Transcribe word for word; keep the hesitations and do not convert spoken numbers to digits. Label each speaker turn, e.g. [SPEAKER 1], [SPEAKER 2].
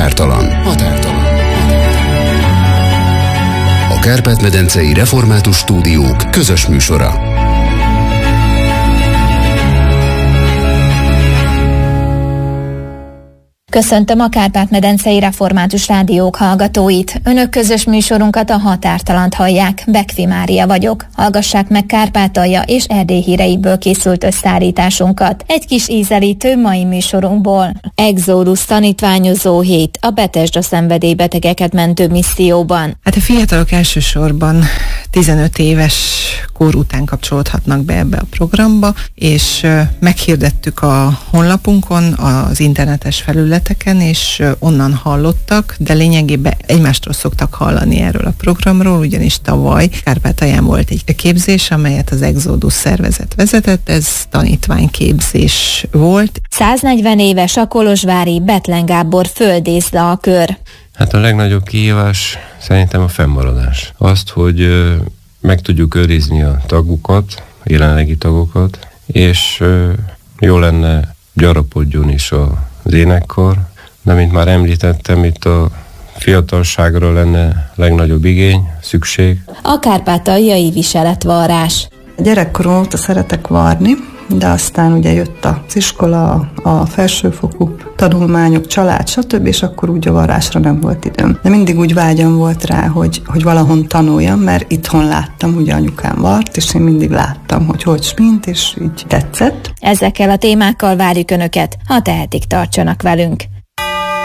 [SPEAKER 1] Határtalan. Határtalan. A Kárpát-medencei Református Stúdiók közös műsora.
[SPEAKER 2] Köszöntöm a Kárpát-medencei Református Rádiók hallgatóit. Önök közös műsorunkat, a Határtalant hallják. Bekfi Mária vagyok. Hallgassák meg Kárpátalja és Erdély híreiből készült összeállításunkat. Egy kis ízelítő mai műsorunkból. Exodus tanítványozó hét a Betesda szenvedélybetegeket mentő misszióban.
[SPEAKER 3] Hát a fiatalok elsősorban tizenöt éves kor után kapcsolódhatnak be ebbe a programba, és meghirdettük a honlapunkon, az internetes felületeken, és onnan hallottak, de lényegében egymástól szoktak hallani erről a programról, ugyanis tavaly Kárpátalján volt egy képzés, amelyet az Exodus szervezet vezetett, ez tanítványképzés volt.
[SPEAKER 2] száznegyven éves a kolozsvári Bethlen Gábor földészle a kör.
[SPEAKER 4] Hát a legnagyobb kihívás szerintem a fennmaradás. Azt, hogy meg tudjuk őrizni a tagokat, a jelenlegi tagokat, és jó lenne gyarapodjon is az énekkar, de mint már említettem, itt a fiatalságra lenne legnagyobb igény, szükség.
[SPEAKER 2] A kárpátaljai viseletvarrás.
[SPEAKER 5] Gyerekkorom óta szeretek varni, de aztán ugye jött az iskola, a felsőfokú tanulmányok, család, stb., és akkor úgy a varrásra nem volt időm. De mindig úgy vágyam volt rá, hogy, hogy valahon tanuljam, mert itthon láttam, ugye anyukám vart, és én mindig láttam, hogy hogy mint, és így tetszett.
[SPEAKER 2] Ezekkel a témákkal várjuk Önöket, ha tehetik, tartsanak velünk.